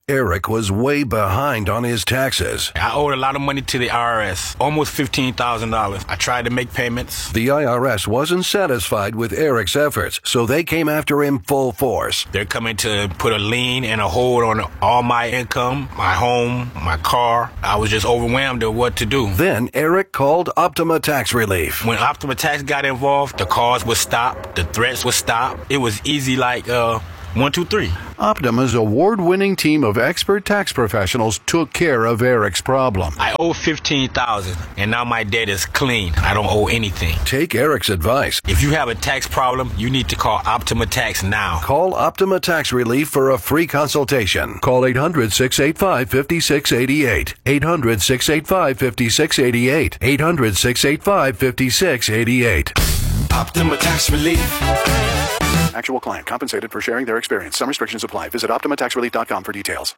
Eric was way behind on his taxes. I owed a lot of money to the IRS, almost $15,000. I tried to make payments. The IRS wasn't satisfied with Eric's efforts, so they came after him full force. They're coming to put a lien and a hold on all my income, my home, my car. I was just overwhelmed at what to do. Then Eric called Optima Tax Relief. When Optima Tax got involved, the calls would stop, the threats would stop. It was easy like 1, 2, 3. Optima's award-winning team of expert tax professionals took care of Eric's problem. I owe $15,000, and now my debt is clean. I don't owe anything. Take Eric's advice. If you have a tax problem, you need to call Optima Tax now. Call Optima Tax Relief for a free consultation. Call 800-685-5688. 800-685-5688. 800-685-5688. Optima Tax Relief. Actual client compensated for sharing their experience. Some restrictions apply. Visit OptimaTaxRelief.com for details.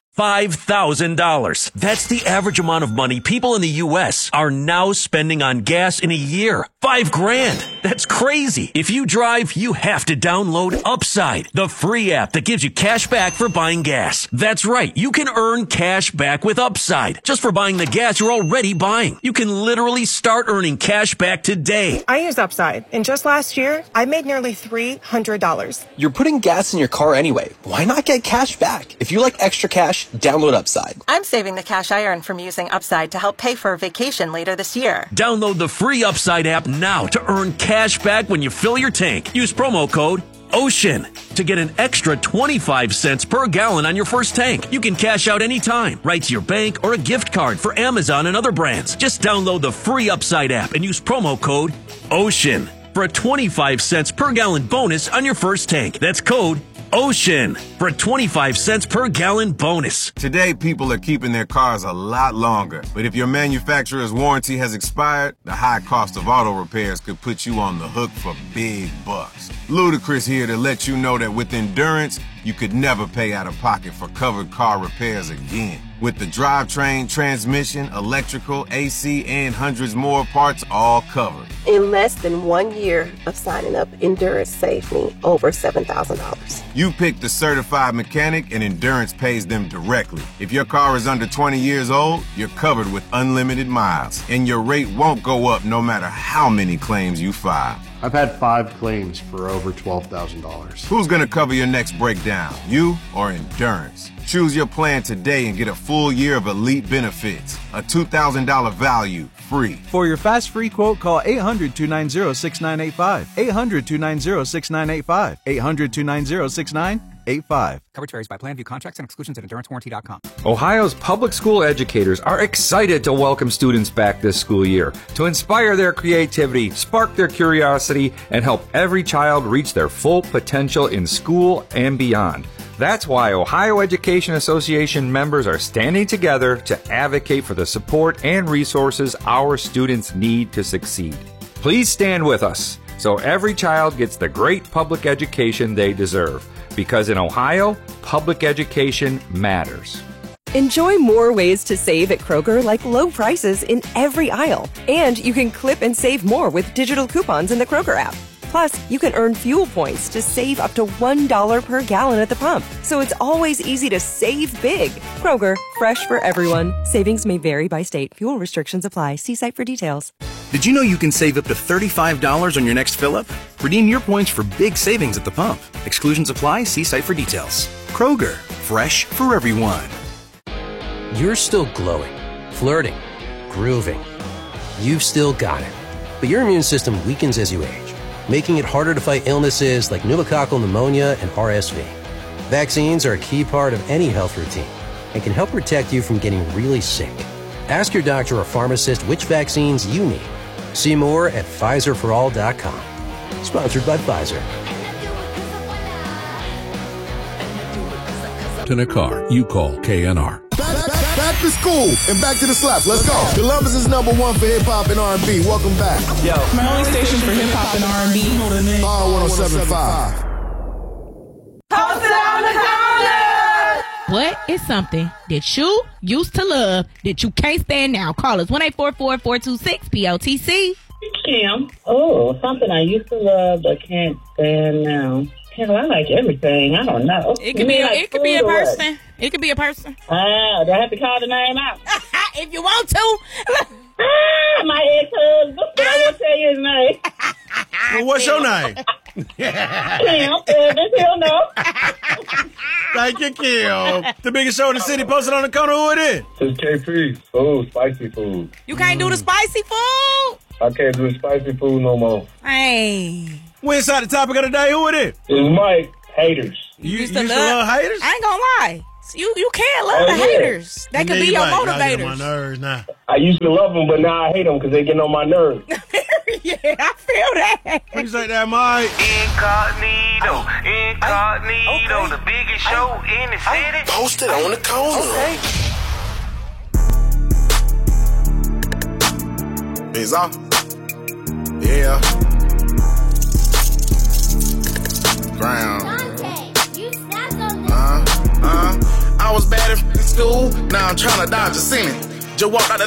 $5,000. That's the average amount of money people in the U.S. are now spending on gas in a year. $5,000. That's crazy. If you drive, you have to download Upside, the free app that gives you cash back for buying gas. That's right. You can earn cash back with Upside just for buying the gas you're already buying. You can literally start earning cash back today. I use Upside, and just last year, I made nearly $300. You're putting gas in your car anyway. Why not get cash back? If you like extra cash, download Upside. I'm saving the cash I earn from using Upside to help pay for a vacation later this year. Download the free Upside app now to earn cash back when you fill your tank. Use promo code OCEAN to get an extra 25 cents per gallon on your first tank. You can cash out anytime, right to your bank or a gift card for Amazon and other brands. Just download the free Upside app and use promo code OCEAN for a 25 cents per gallon bonus on your first tank. That's code OCEAN for a 25 cents per gallon bonus. Today, people are keeping their cars a lot longer. But if your manufacturer's warranty has expired, the high cost of auto repairs could put you on the hook for big bucks. Ludacris here to let you know that with Endurance, you could never pay out of pocket for covered car repairs again. With the drivetrain, transmission, electrical, AC, and hundreds more parts all covered. In less than 1 year of signing up, Endurance saved me over $7,000. You pick the certified mechanic and Endurance pays them directly. If your car is under 20 years old, you're covered with unlimited miles. And your rate won't go up no matter how many claims you file. I've had 5 claims for over $12,000. Who's going to cover your next breakdown, you or Endurance? Choose your plan today and get a full year of elite benefits. A $2,000 value, free. For your fast free quote, call 800-290-6985. 800-290-6985. 800-290-6985. Coverage varies by plan. View contracts and exclusions at endurancewarranty.com. Ohio's public school educators are excited to welcome students back this school year to inspire their creativity, spark their curiosity, and help every child reach their full potential in school and beyond. That's why Ohio Education Association members are standing together to advocate for the support and resources our students need to succeed. Please stand with us so every child gets the great public education they deserve. Because in Ohio, public education matters. Enjoy more ways to save at Kroger, like low prices in every aisle. And you can clip and save more with digital coupons in the Kroger app. Plus, you can earn fuel points to save up to $1 per gallon at the pump. So it's always easy to save big. Kroger, fresh for everyone. Savings may vary by state. Fuel restrictions apply. See site for details. Did you know you can save up to $35 on your next fill-up? Redeem your points for big savings at the pump. Exclusions apply. See site for details. Kroger, fresh for everyone. You're still glowing, flirting, grooving. You've still got it. But your immune system weakens as you age, making it harder to fight illnesses like pneumococcal pneumonia and RSV. Vaccines are a key part of any health routine and can help protect you from getting really sick. Ask your doctor or pharmacist which vaccines you need. See more at PfizerForAll.com. Sponsored by Pfizer. In a car, you call KNR. Back to school and back to the slaps. Let's go. Columbus is #1 for hip hop and R&B. Welcome back. Yo, my only station for hip hop and R&B. R1075. Post it on the corner. What is something that you used to love that you can't stand now? Call us 1-844-426-PLTC. Kim. Oh, something I used to love but can't stand now. Hell, I like everything. I don't know. It could be. It could be a person. It could be a person. Do I have to call the name out? If you want to. My ex-husband. But I won't tell you his name. Well, what's your name? Kim. He'll know. Thank you, Kim. The biggest show in the city posted on the corner. Who it is? It's KP. Food, spicy food. You can't do the spicy food? I can't do the spicy food no more. Hey. We inside the topic of the day. Who it is? It's Mike. Haters. You used to love haters? I ain't gonna lie. You can't love the haters. They could be your motivators. Get on my nerves now. I used to love them, but now I hate them because they getting on my nerves. Yeah, I feel that. What you say that, Mike? Incognito, the biggest show in the city. Posted on the corner. Okay. He's off. Yeah. Ground. I was bad in school, now I'm trying to dodge a sentence. Just walked out the